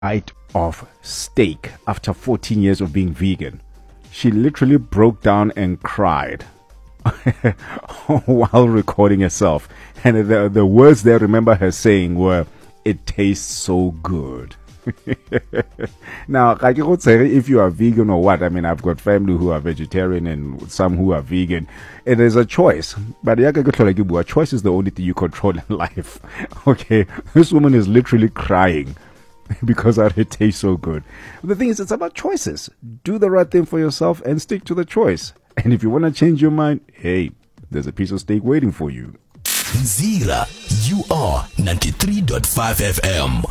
bite of steak after 14 years of being vegan. She literally broke down and cried while recording herself. And the words that I remember her saying were, "It tastes so good." Now, if you are vegan or what, I mean, I've got family who are vegetarian and some who are vegan. It is a choice. But a choice is the only thing you control in life. Okay, this woman is literally crying because it tastes so good. The thing is, it's about choices. Do the right thing for yourself and stick to the choice. And if you want to change your mind, hey, there's a piece of steak waiting for you. Mzila, you are 93.5 FM.